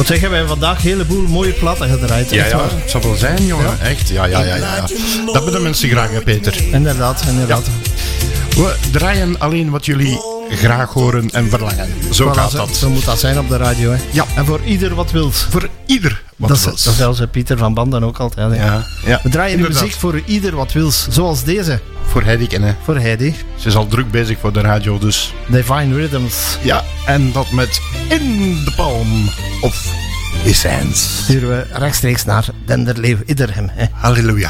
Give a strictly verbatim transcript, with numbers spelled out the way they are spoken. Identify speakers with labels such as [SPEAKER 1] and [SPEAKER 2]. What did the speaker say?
[SPEAKER 1] Wat zeggen wij vandaag? Een heleboel mooie platen gedraaid.
[SPEAKER 2] Ja, ja, het zal wel zijn, jongen. Ja. Echt, ja, ja, ja, ja. Dat hebben de mensen graag, hè, Peter.
[SPEAKER 1] Inderdaad, inderdaad.
[SPEAKER 2] Ja. We draaien alleen wat jullie graag horen en verlangen. Zo
[SPEAKER 1] voilà,
[SPEAKER 2] gaat
[SPEAKER 1] zo,
[SPEAKER 2] dat.
[SPEAKER 1] Zo moet dat zijn op de radio, hè.
[SPEAKER 2] Ja.
[SPEAKER 1] En voor ieder wat wilt.
[SPEAKER 2] Voor ieder wat
[SPEAKER 1] dat
[SPEAKER 2] wils.
[SPEAKER 1] Is, dat is zelfs Pieter van Banden ook altijd. Hè.
[SPEAKER 2] Ja, ja.
[SPEAKER 1] We draaien de
[SPEAKER 2] Inderdaad.
[SPEAKER 1] muziek voor ieder wat wils. Zoals deze.
[SPEAKER 2] Voor Heidi kennen.
[SPEAKER 1] Voor Heidi.
[SPEAKER 2] Ze is al druk bezig voor de radio, dus...
[SPEAKER 1] Divine Rhythms.
[SPEAKER 2] Ja, en dat met In the Palm of His Hands.
[SPEAKER 1] Sturen we rechtstreeks naar Denderleeuw Iderhem. Hè.
[SPEAKER 2] Halleluja.